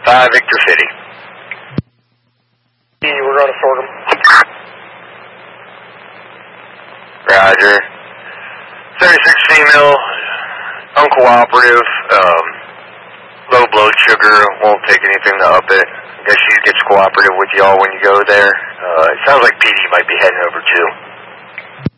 Victor City. We're going to sort them. Roger. 36 female, uncooperative, low blood sugar, won't take anything to up it. I guess she gets cooperative with y'all when you go there. It sounds like PD might be heading over too.